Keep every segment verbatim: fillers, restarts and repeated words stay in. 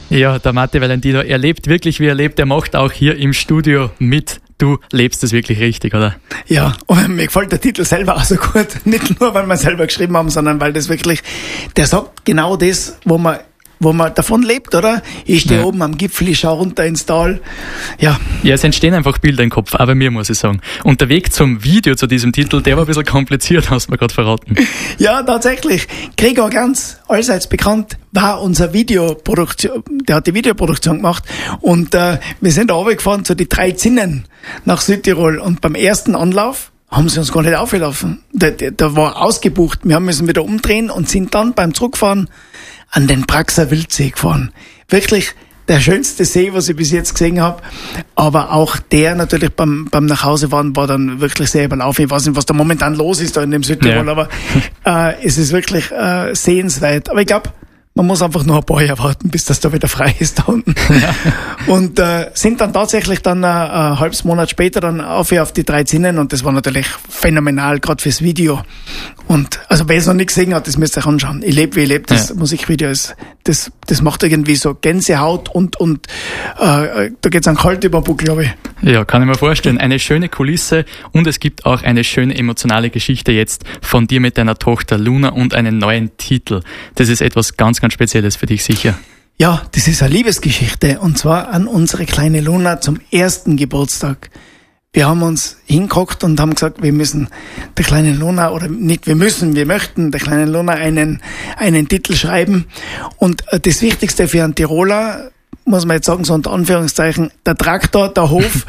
Ja, der Matti Valentino, er lebt wirklich, wie er lebt. Er macht auch hier im Studio mit. Du lebst es wirklich richtig, oder? Ja, und mir gefällt der Titel selber auch so gut. Nicht nur, weil wir selber geschrieben haben, sondern weil das wirklich, der sagt genau das, wo man wo man davon lebt, oder? Ich stehe ja. oben am Gipfel, ich schaue runter ins Tal. Ja. Ja, es entstehen einfach Bilder im Kopf, auch bei mir, muss ich sagen. Und der Weg zum Video, zu diesem Titel, der war ein bisschen kompliziert, hast du mir gerade verraten. Ja, tatsächlich. Gregor Ganz, allseits bekannt, war unser Videoproduktion, der hat die Videoproduktion gemacht. Und äh, wir sind da runtergefahren zu die drei Zinnen nach Südtirol. Und beim ersten Anlauf haben sie uns gar nicht aufgelaufen. Da, da, da war ausgebucht. Wir haben müssen wieder umdrehen und sind dann beim Zurückfahren an den Praxer Wildsee gefahren. Wirklich der schönste See, was ich bis jetzt gesehen habe. Aber auch der natürlich beim, beim Nachhausefahren war dann wirklich sehr überlaufen. Ich weiß nicht, was da momentan los ist da in dem Südtirol, ja. aber äh, es ist wirklich äh, sehenswert. Aber ich glaube, man muss einfach nur ein paar Jahre warten, bis das da wieder frei ist da unten. Ja. Und äh, sind dann tatsächlich dann äh, ein halbes Monat später dann auf, auf die drei Zinnen und das war natürlich phänomenal, gerade fürs Video. Und also wer es noch nicht gesehen hat, das müsst ihr euch anschauen. Ich lebe, wie ich lebe, das ja. Musikvideo ist, das, das macht irgendwie so Gänsehaut und und äh, da geht's an kalt über den Buckel, glaube ich. Ja, kann ich mir vorstellen. Eine schöne Kulisse und es gibt auch eine schöne emotionale Geschichte jetzt von dir mit deiner Tochter Luna und einen neuen Titel. Das ist etwas ganz, ganz Spezielles für dich sicher. Ja, das ist eine Liebesgeschichte und zwar an unsere kleine Luna zum ersten Geburtstag. Wir haben uns hingehockt und haben gesagt, wir müssen der kleinen Luna, oder nicht wir müssen, wir möchten der kleinen Luna einen einen Titel schreiben. Und das Wichtigste für einen Tiroler, muss man jetzt sagen, so unter Anführungszeichen, der Traktor, der Hof.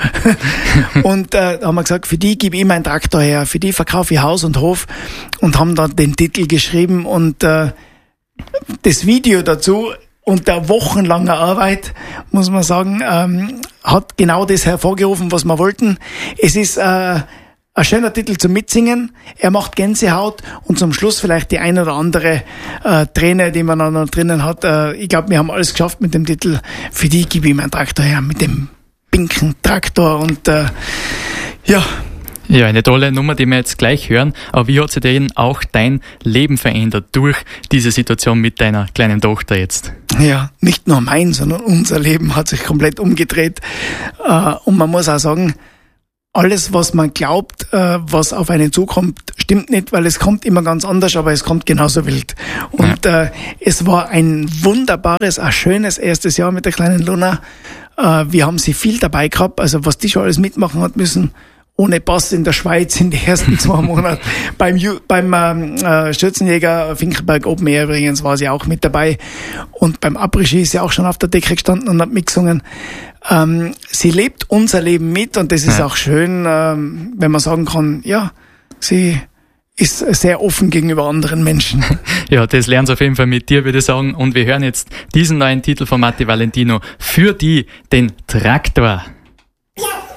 Und äh, da haben wir gesagt, für die gebe ich meinen Traktor her, für die verkaufe ich Haus und Hof und haben dann den Titel geschrieben und äh, das Video dazu unter wochenlanger Arbeit, muss man sagen, ähm, hat genau das hervorgerufen, was wir wollten. Es ist äh, ein schöner Titel zum Mitsingen. Er macht Gänsehaut und zum Schluss vielleicht die ein oder andere äh, Träne, die man dann noch drinnen hat. Äh, ich glaube, wir haben alles geschafft mit dem Titel. Für die gebe ich meinen Traktor her, mit dem pinken Traktor und äh, ja. Ja, eine tolle Nummer, die wir jetzt gleich hören. Aber wie hat sich denn auch dein Leben verändert durch diese Situation mit deiner kleinen Tochter jetzt? Ja, nicht nur mein, sondern unser Leben hat sich komplett umgedreht. Und man muss auch sagen, alles, was man glaubt, was auf einen zukommt, stimmt nicht, weil es kommt immer ganz anders, aber es kommt genauso wild. Und ja. äh, es war ein wunderbares, ein schönes erstes Jahr mit der kleinen Luna. Äh, wir haben sie viel dabei gehabt, also was die schon alles mitmachen hat müssen. Ohne Pass in der Schweiz in den ersten zwei Monaten. beim Ju- beim äh, Schützenjäger Finkelberg Open Air übrigens war sie auch mit dabei. Und beim Après-Ski ist sie auch schon auf der Decke gestanden und hat mitgesungen. Ähm, sie lebt unser Leben mit und das ist ja. auch schön, ähm, wenn man sagen kann, ja, sie ist sehr offen gegenüber anderen Menschen. Ja, das lernen sie auf jeden Fall mit dir, würde ich sagen. Und wir hören jetzt diesen neuen Titel von Matti Valentino, für die, den Traktor. Ja.